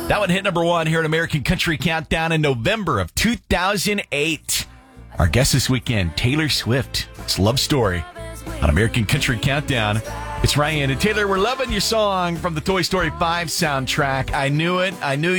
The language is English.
That one hit number one here at American Country Countdown in November of 2008. Our guest this weekend, Taylor Swift. It's Love Story on American Country Countdown. It's Ryan and Taylor. We're loving your song from the Toy Story 5 soundtrack. I knew it. I knew